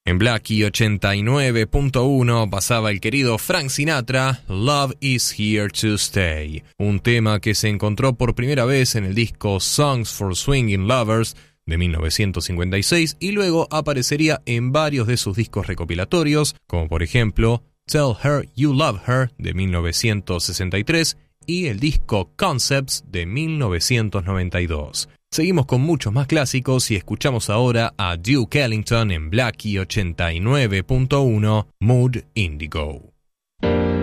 En Blackie 89.1 pasaba el querido Frank Sinatra, Love is Here to Stay, un tema que se encontró por primera vez en el disco Songs for Swingin' Lovers de 1956 y luego aparecería en varios de sus discos recopilatorios, como por ejemplo Tell Her You Love Her de 1963 y el disco Concepts de 1992. Seguimos con muchos más clásicos y escuchamos ahora a Duke Ellington en Blackie 89.1 Mood Indigo.